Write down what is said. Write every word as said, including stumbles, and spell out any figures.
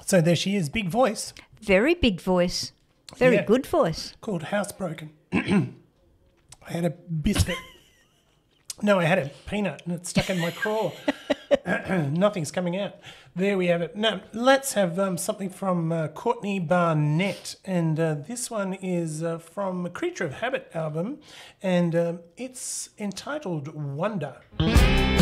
So there she is, big voice, Very big voice. Very Yeah. good voice. called Housebroken. I had a biscuit. No, I had a peanut and it's stuck in my craw. Nothing's coming out. There we have it. Now, let's have um, something from uh, Courtney Barnett. And uh, this one is uh, from a Creature of Habit album. And um, it's entitled Wonder.